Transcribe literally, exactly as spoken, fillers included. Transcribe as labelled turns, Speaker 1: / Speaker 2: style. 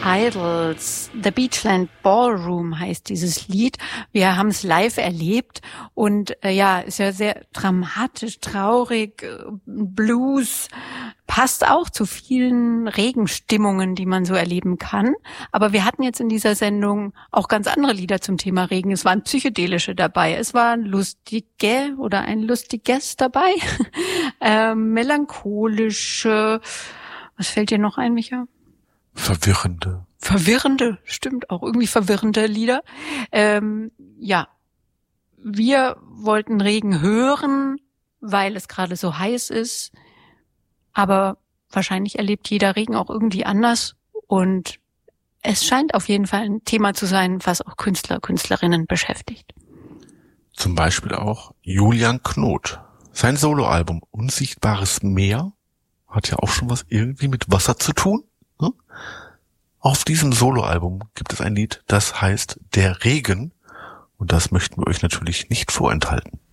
Speaker 1: Idols. The Beachland Ballroom heißt dieses Lied. Wir haben es live erlebt und äh, ja, ist ja sehr dramatisch, traurig, äh, Blues. Passt auch zu vielen Regenstimmungen, die man so erleben kann. Aber wir hatten jetzt in dieser Sendung auch ganz andere Lieder zum Thema Regen. Es waren psychedelische dabei. Es waren lustige oder ein lustiges dabei. äh, melancholische. Was fällt dir noch ein, Micha?
Speaker 2: Verwirrende.
Speaker 1: Verwirrende, stimmt auch. Irgendwie verwirrende Lieder. Ähm, ja, wir wollten Regen hören, weil es gerade so heiß ist. Aber wahrscheinlich erlebt jeder Regen auch irgendwie anders. Und es scheint auf jeden Fall ein Thema zu sein, was auch Künstler, Künstlerinnen beschäftigt.
Speaker 2: Zum Beispiel auch Julian Knot. Sein Soloalbum Unsichtbares Meer hat ja auch schon was irgendwie mit Wasser zu tun. Ne? Auf diesem Soloalbum gibt es ein Lied, das heißt Der Regen. Und das möchten wir euch natürlich nicht vorenthalten.